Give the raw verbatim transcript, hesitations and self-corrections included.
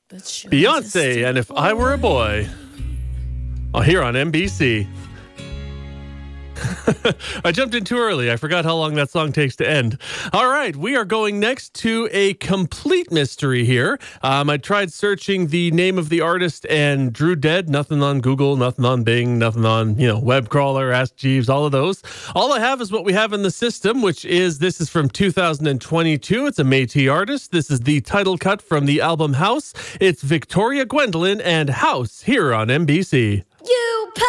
Beyonce and If I Were a Boy. Oh, here on N B C. I jumped in too early. I forgot how long that song takes to end. All right, we are going next to a complete mystery here. Um, I tried searching the name of the artist and drew dead. Nothing on Google, nothing on Bing, nothing on, you know, web crawler, Ask Jeeves, all of those. All I have is what we have in the system, which is, this is from two thousand twenty-two. It's a Métis artist. This is the title cut from the album House. It's Victoria Gwendolyn and House here on N B C. You